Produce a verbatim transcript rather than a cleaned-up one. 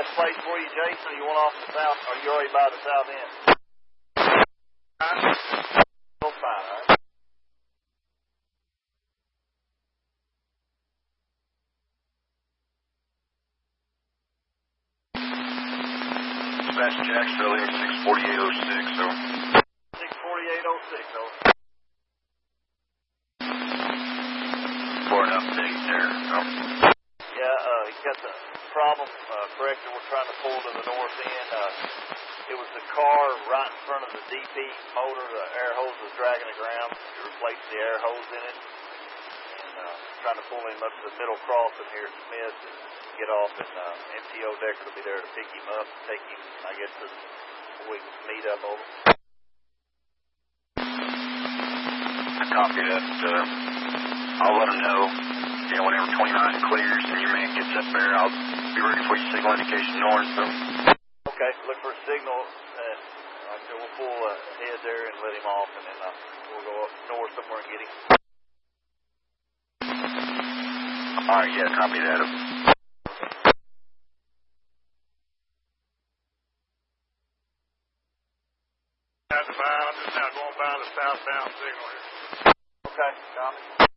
best place for you, Jason, or you want off the south, or you already by the south end? Fine. All right. Dispatch Jacksonville here, six forty-eight oh six, so. six forty-eight oh six, over. For an update there, so. Yeah, uh, he's got the problem, uh, corrector we're trying to pull to the north end. Uh, it was the car right in front of the D P motor. The air hose was dragging the ground. We replaced the air hose in it. And uh, trying to pull him up to the middle crossing here at Smith and get off. And uh, M T O Decker will be there to pick him up and take him, I guess, to we can meet up over. I copy that. Uh, I'll let them know. You know, whenever twenty-nine clears and your man gets up there, I'll be ready for your signal indication north. So. Okay, look for a signal, and uh, we'll pull ahead there and let him off, and then uh, we'll go up north somewhere and get him. All right, yeah, copy that. At the bound, just now going by the southbound signal here. Okay, copy.